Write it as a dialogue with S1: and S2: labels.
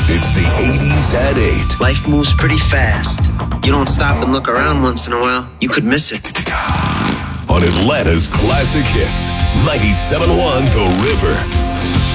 S1: It's the 80s at 8.
S2: Life moves pretty fast. You don't stop and look around once in a while, you could miss it.
S1: On Atlanta's Classic Hits, 97.1 The River.